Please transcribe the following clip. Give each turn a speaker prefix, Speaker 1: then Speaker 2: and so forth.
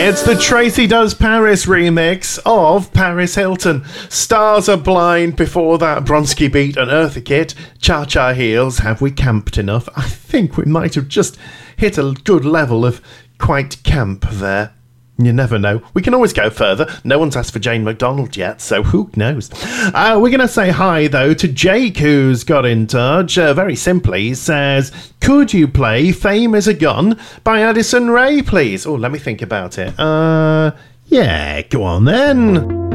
Speaker 1: It's the Tracy Does Paris remix of Paris Hilton. Stars are blind before that Bronski beat and Eartha Kitt. Cha-cha heels, have we camped enough? I think we might have just hit a good level of quite camp there. You never know. We can always go further. No one's asked for Jane McDonald yet, so who knows? We're going to say hi, though, to Jake, who's got in touch. Very simply, he says, could you play Fame is a Gun by Addison Rae, please? Oh, let me think about it. Yeah, go on then.